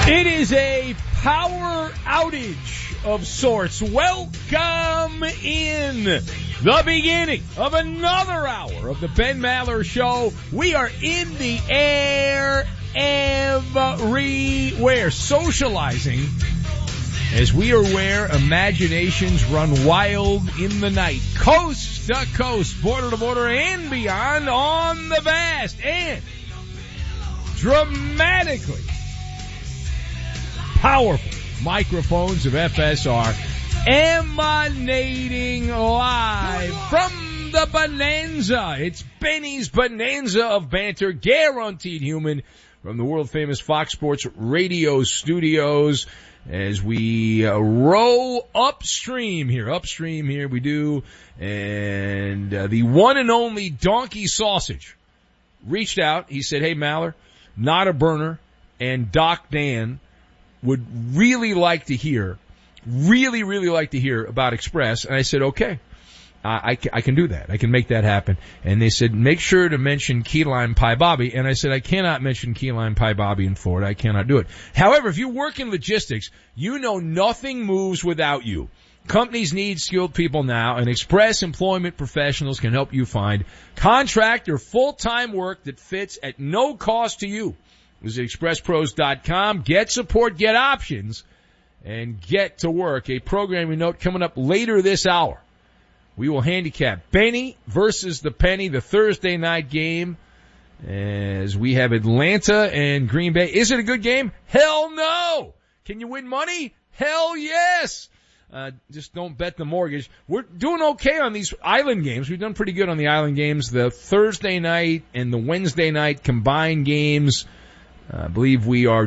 It is a power outage of sorts. Welcome in the beginning of another hour of the Ben Maller Show. We are in the air everywhere, socializing as we are where imaginations run wild in the night, coast to coast, border to border, and beyond on the vast and dramatically powerful microphones of FSR, emanating live from the Bonanza. It's Benny's Bonanza of banter, guaranteed human, from the world-famous Fox Sports Radio studios as we row upstream here we do. And the one and only Donkey Sausage reached out. He said, hey, Maller, not a burner, and Doc Dan would really like to hear about Express. And I said, okay, I can do that. I can make that happen. And they said, make sure to mention Key Lime Pie Bobby. And I said, I cannot mention Key Lime Pie Bobby in Florida. I cannot do it. However, if you work in logistics, you know nothing moves without you. Companies need skilled people now, and Express Employment Professionals can help you find contract or full-time work that fits at no cost to you. Visit expresspros.com, get support, get options, and get to work. A programming note coming up later this hour. We will handicap Benny versus the Penny, the Thursday night game, as we have Atlanta and Green Bay. Is it a good game? Hell no! Can you win money? Hell yes! Just don't bet the mortgage. We're doing okay on these island games. We've done pretty good on the island games. The Thursday night and the Wednesday night combined games, I believe we are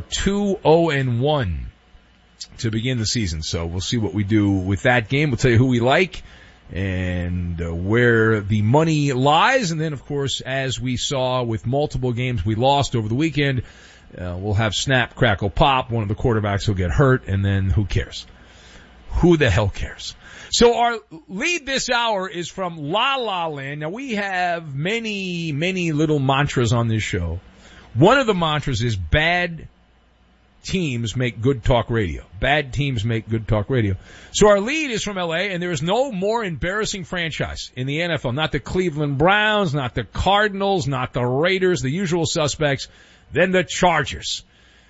2-0-1 to begin the season. So we'll see what we do with that game. We'll tell you who we like and where the money lies. And then, of course, as we saw with multiple games we lost over the weekend, we'll have snap, crackle, pop. One of the quarterbacks will get hurt, and then who cares? Who the hell cares? So our lead this hour is from La La Land. Now, we have many, many little mantras on this show. One of the mantras is bad teams make good talk radio. Bad teams make good talk radio. So our lead is from L.A., and there is no more embarrassing franchise in the NFL. Not the Cleveland Browns, not the Cardinals, not the Raiders, the usual suspects, than the Chargers.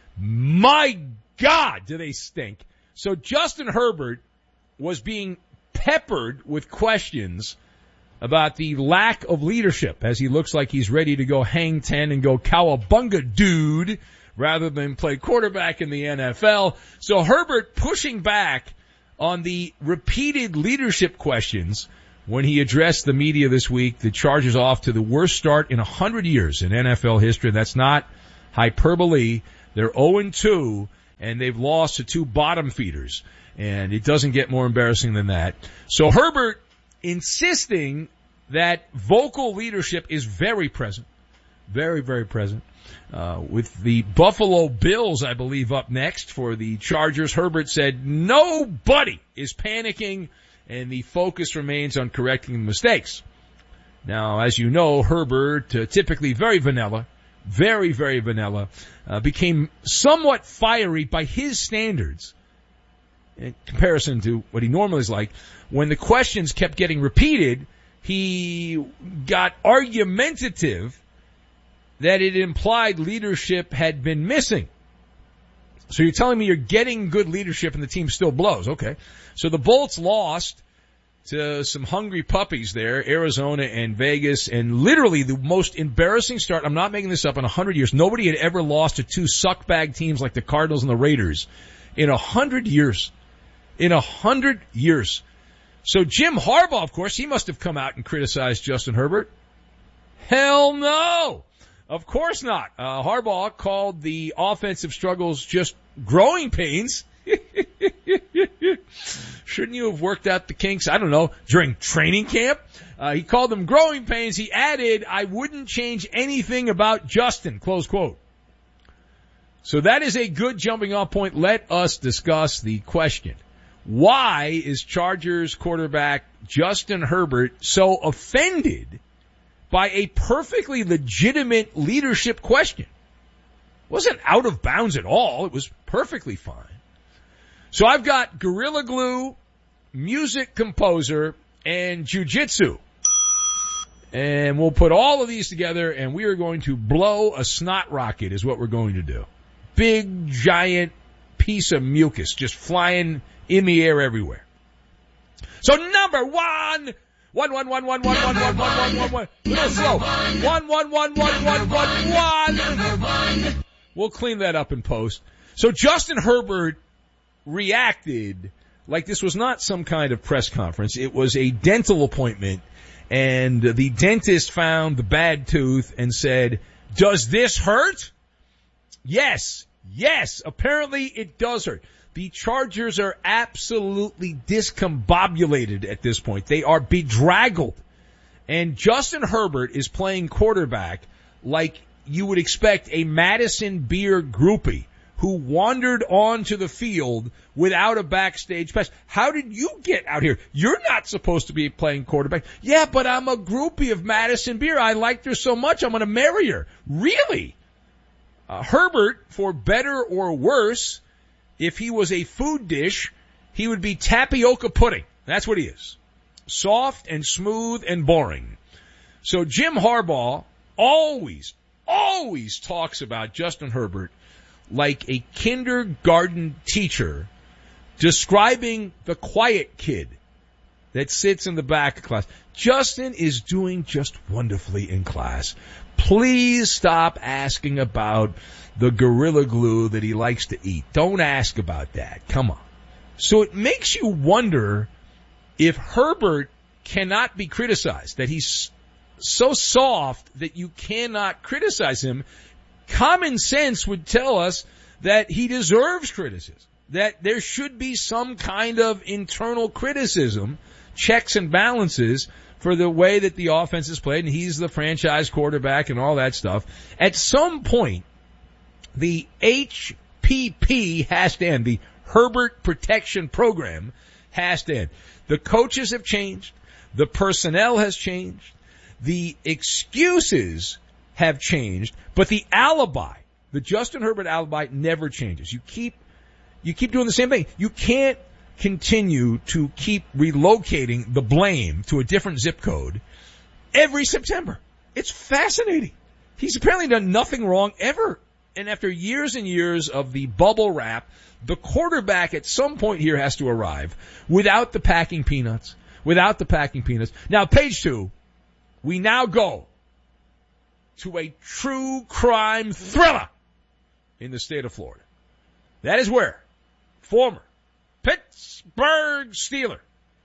My God, do they stink. So Justin Herbert was being peppered with questions about the lack of leadership, as he looks like he's ready to go hang 10 and go cowabunga dude rather than play quarterback in the NFL. So Herbert pushing back on the repeated leadership questions when he addressed the media this week. The Chargers off to the worst start in 100 years in NFL history. That's not hyperbole. They're 0-2, and they've lost to two bottom feeders. And it doesn't get more embarrassing than that. So Herbert insisting that vocal leadership is very present, very, very present. With the Buffalo Bills, I believe, up next for the Chargers, Herbert said nobody is panicking, and the focus remains on correcting the mistakes. Now, as you know, Herbert, typically very vanilla, very, very vanilla, became somewhat fiery by his standards in comparison to what he normally is like. When the questions kept getting repeated, he got argumentative that it implied leadership had been missing. So you're telling me you're getting good leadership and the team still blows. Okay. So the Bolts lost to some hungry puppies there, Arizona and Vegas, and literally the most embarrassing start, I'm not making this up, in 100 years. Nobody had ever lost to two suckbag teams like the Cardinals and the Raiders in 100 years. In 100 years. So Jim Harbaugh, of course, he must have come out and criticized Justin Herbert. Hell no! Of course not. Harbaugh called the offensive struggles just growing pains. Shouldn't you have worked out the kinks, I don't know, during training camp? He called them growing pains. He added, I wouldn't change anything about Justin, close quote. So that is a good jumping off point. Let us discuss the question. Why is Chargers quarterback Justin Herbert so offended by a perfectly legitimate leadership question? wasn't out of bounds at all. It was perfectly fine. So I've got Gorilla Glue, music composer, and jiu-jitsu. And we'll put all of these together, and we are going to blow a snot rocket is what we're going to do. Big, giant piece of mucus just flying in the air everywhere. So number one. Little slow. One. We'll clean that up in post. So Justin Herbert reacted like this was not some kind of press conference. It was a dental appointment, and the dentist found the bad tooth and said, "Does this hurt?" Yes, apparently it does hurt. The Chargers are absolutely discombobulated at this point. They are bedraggled. And Justin Herbert is playing quarterback like you would expect a Madison Beer groupie who wandered onto the field without a backstage pass. How did you get out here? You're not supposed to be playing quarterback. Yeah, but I'm a groupie of Madison Beer. I liked her so much, I'm going to marry her. Really? Herbert, for better or worse, if he was a food dish, he would be tapioca pudding. That's what he is. Soft and smooth and boring. So Jim Harbaugh always talks about Justin Herbert like a kindergarten teacher describing the quiet kid that sits in the back of class. Justin is doing just wonderfully in class. Please stop asking about the Gorilla Glue that he likes to eat. Don't ask about that. Come on. So it makes you wonder if Herbert cannot be criticized, that he's so soft that you cannot criticize him. Common sense would tell us that he deserves criticism, that there should be some kind of internal criticism, checks and balances for the way that the offense is played, and he's the franchise quarterback and all that stuff. At some point, the HPP has to end. The Herbert Protection Program has to end. The coaches have changed. The personnel has changed. The excuses have changed, but the alibi, the Justin Herbert alibi, never changes. You keep doing the same thing. You can't continue to keep relocating the blame to a different zip code every September. It's fascinating. He's apparently done nothing wrong ever. And after years and years of the bubble wrap, the quarterback at some point here has to arrive without the packing peanuts. Now, page 2, we now go to a true crime thriller in the state of Florida. That is where former Pittsburgh Steeler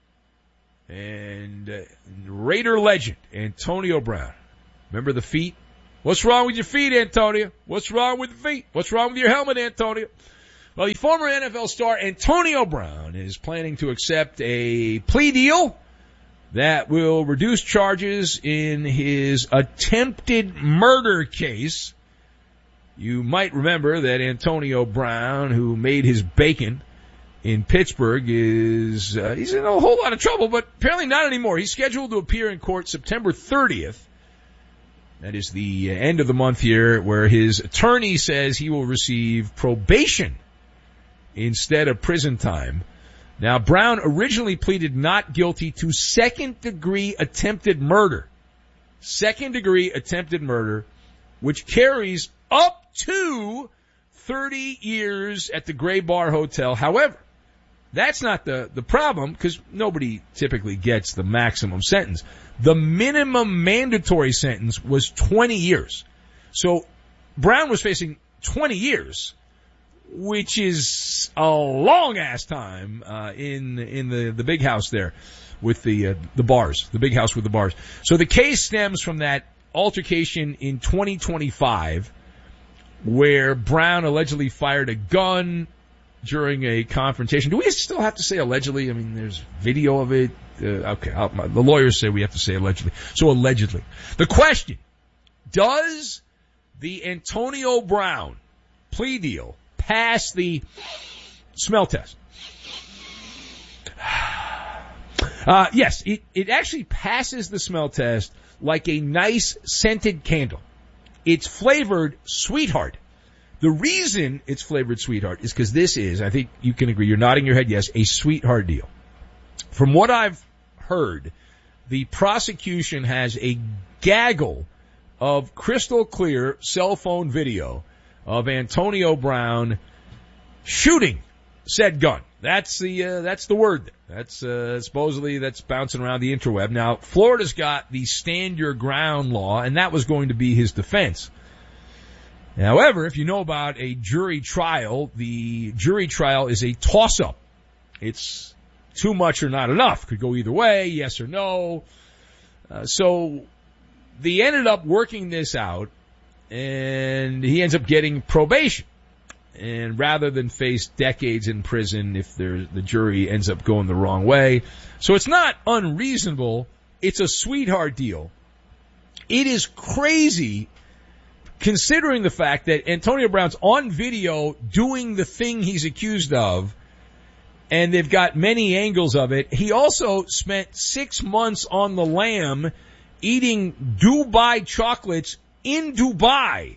and Raider legend Antonio Brown. Remember the feet? What's wrong with your feet, Antonio? What's wrong with the feet? What's wrong with your helmet, Antonio? Well, the former NFL star Antonio Brown is planning to accept a plea deal that will reduce charges in his attempted murder case. You might remember that Antonio Brown, who made his bacon in Pittsburgh, he's in a whole lot of trouble, but apparently not anymore. He's scheduled to appear in court September 30th. That is the end of the month here, where his attorney says he will receive probation instead of prison time. Now, Brown originally pleaded not guilty to second-degree attempted murder. Second-degree attempted murder, which carries up to 30 years at the Gray Bar Hotel. However, that's not the problem, because nobody typically gets the maximum sentence. The minimum mandatory sentence was 20 years. So Brown was facing 20 years, which is a long-ass time in the big house there with the bars, the big house with the bars. So the case stems from that altercation in 2025 where Brown allegedly fired a gun during a confrontation. Do we still have to say allegedly? I mean, there's video of it. Okay, the lawyers say we have to say allegedly. So allegedly. The question, does the Antonio Brown plea deal pass the smell test? Yes, it actually passes the smell test like a nice scented candle. It's flavored Sweetheart The reason it's flavored sweetheart is because this is, I think you can agree, you're nodding your head yes, a sweetheart deal. From what I've heard, the prosecution has a gaggle of crystal clear cell phone video of Antonio Brown shooting said gun. That's the word. That's supposedly that's bouncing around the interweb. Now, Florida's got the stand your ground law, and that was going to be his defense. However, if you know about a jury trial, the jury trial is a toss-up. It's too much or not enough. Could go either way, yes or no. So they ended up working this out, and he ends up getting probation. And rather than face decades in prison if the jury ends up going the wrong way. So it's not unreasonable. It's a sweetheart deal. It is crazy considering the fact that Antonio Brown's on video doing the thing he's accused of, and they've got many angles of it. He also spent 6 months on the lam eating Dubai chocolates in Dubai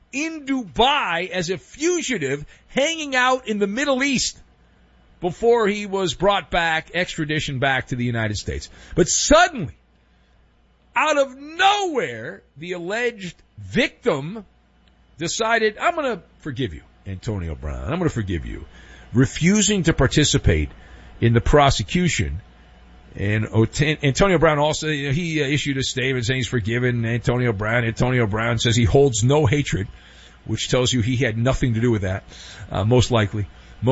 as a fugitive, hanging out in the Middle East before he was brought back, extradition back to the United States. But suddenly, out of nowhere, the alleged victim decided, I'm going to forgive you, Antonio Brown. I'm going to forgive you. Refusing to participate in the prosecution. And Antonio Brown also, he issued a statement saying he's forgiven Antonio Brown. Antonio Brown says he holds no hatred, which tells you he had nothing to do with that, most likely.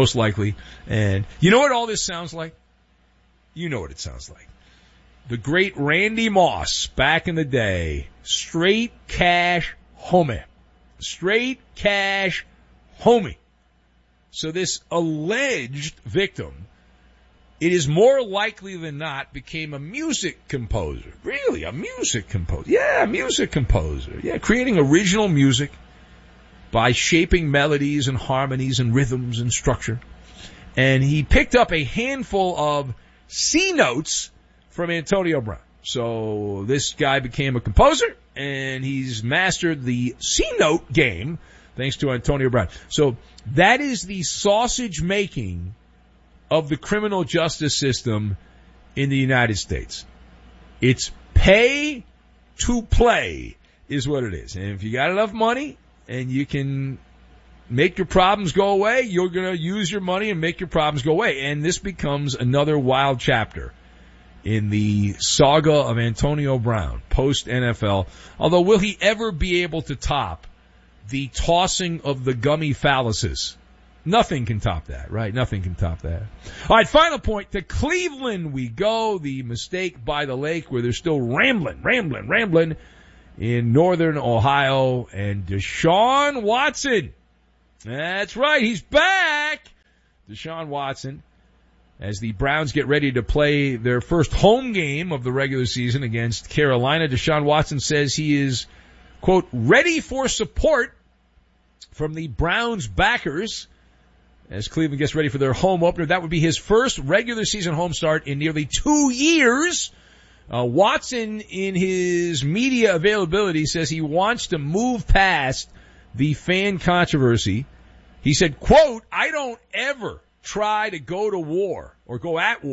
And you know what all this sounds like? You know what it sounds like. The great Randy Moss back in the day. Straight cash homie. Straight cash homie. So this alleged victim, it is more likely than not, became a music composer. Really, a music composer. Yeah, a music composer. Yeah, creating original music by shaping melodies and harmonies and rhythms and structure. And he picked up a handful of C notes from Antonio Brown. So this guy became a composer, and he's mastered the C note game thanks to Antonio Brown. So that is the sausage making of the criminal justice system in the United States. It's pay to play is what it is. And if you got enough money and you can make your problems go away, you're going to use your money and make your problems go away. And this becomes another wild chapter in the saga of Antonio Brown, post-NFL. Although, will he ever be able to top the tossing of the gummy phalluses? Nothing can top that, right? Nothing can top that. All right, final point. To Cleveland we go. The mistake by the lake where they're still rambling in northern Ohio. And Deshaun Watson. That's right. He's back. Deshaun Watson. As the Browns get ready to play their first home game of the regular season against Carolina, Deshaun Watson says he is, quote, ready for support from the Browns backers as Cleveland gets ready for their home opener. That would be his first regular season home start in nearly 2 years. Watson, in his media availability, says he wants to move past the fan controversy. He said, quote, I don't ever try to go to war or go at war